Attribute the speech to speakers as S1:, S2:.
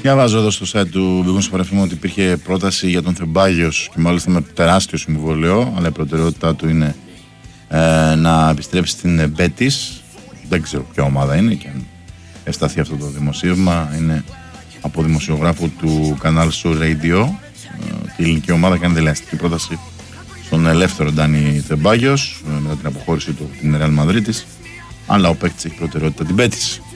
S1: Διαβάζω εδώ στο site του Big Win Sport FM ότι υπήρχε πρόταση για τον Θεμπάγιος και μάλιστα με τεράστιο συμβόλαιο, αλλά η προτεραιότητά του είναι να επιστρέψει στην Betis. Δεν ξέρω ποια ομάδα είναι και αν ευσταθεί αυτό το δημοσίευμα. Είναι από δημοσιογράφο του Canal Sur Radio. Και η ελληνική ομάδα κάνει δελεαστική πρόταση στον ελεύθερο Ντάνι Θεμπάγιος μετά την αποχώρησή του από την Real Madrid, αλλά ο παίκτης έχει προτεραιότητα την Betis.